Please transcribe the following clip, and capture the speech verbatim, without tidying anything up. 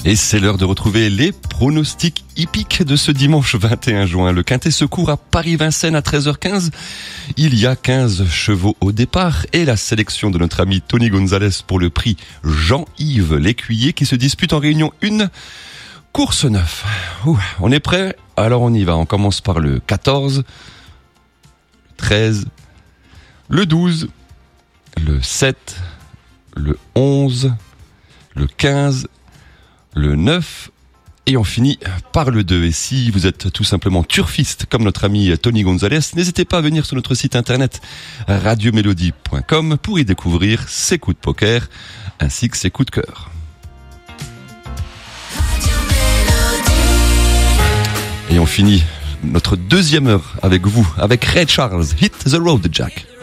Et c'est l'heure de retrouver les pronostics hippiques de ce dimanche vingt et un juin. Le Quintet se court à Paris-Vincennes à treize heures quinze. Il y a quinze chevaux au départ et la sélection de notre ami Tony Gonzalez pour le prix Jean-Yves L'Écuyer qui se dispute en Réunion un. Course neuf. Ouh, on est prêt? Alors on y va. On commence par le quatorze, le treize, le douze, le sept, le onze, le quinze, le neuf et on finit par le deux. Et si vous êtes tout simplement turfiste comme notre ami Tony Gonzalez, n'hésitez pas à venir sur notre site internet radio mélodie point com pour y découvrir ses coups de poker ainsi que ses coups de cœur. Et on finit notre deuxième heure avec vous, avec Ray Charles, Hit the Road Jack.